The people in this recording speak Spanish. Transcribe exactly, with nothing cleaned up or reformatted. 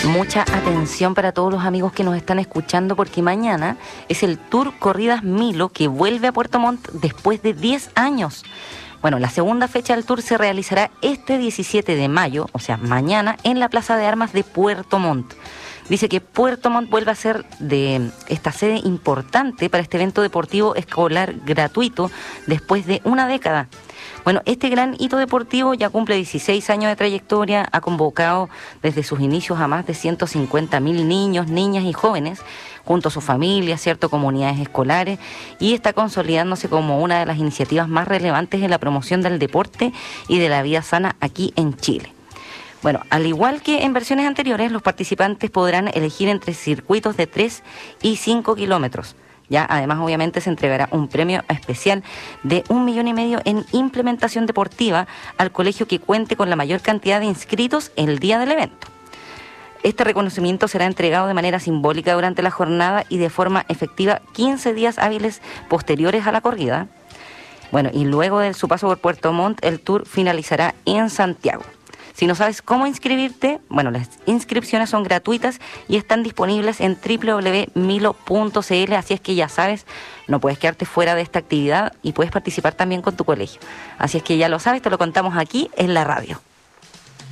Mucha atención para todos los amigos que nos están escuchando, porque mañana es el Tour Corridas Milo que vuelve a Puerto Montt después de diez años. Bueno, la segunda fecha del Tour se realizará este diecisiete de mayo, o sea, mañana, en la Plaza de Armas de Puerto Montt. Dice que Puerto Montt vuelve a ser de esta sede importante para este evento deportivo escolar gratuito después de una década. Bueno, este gran hito deportivo ya cumple dieciséis años de trayectoria, ha convocado desde sus inicios a más de ciento cincuenta mil niños, niñas y jóvenes, junto a sus familias, cierto, comunidades escolares, y está consolidándose como una de las iniciativas más relevantes en la promoción del deporte y de la vida sana aquí en Chile. Bueno, al igual que en versiones anteriores, los participantes podrán elegir entre circuitos de tres y cinco kilómetros. Ya, además, obviamente, se entregará un premio especial de un millón y medio en implementación deportiva al colegio que cuente con la mayor cantidad de inscritos el día del evento. Este reconocimiento será entregado de manera simbólica durante la jornada y de forma efectiva quince días hábiles posteriores a la corrida. Bueno, y luego de su paso por Puerto Montt, el Tour finalizará en Santiago. Si no sabes cómo inscribirte, bueno, las inscripciones son gratuitas y están disponibles en doble u doble u doble u punto milo punto c l, así es que ya sabes, no puedes quedarte fuera de esta actividad y puedes participar también con tu colegio. Así es que ya lo sabes, te lo contamos aquí en la radio.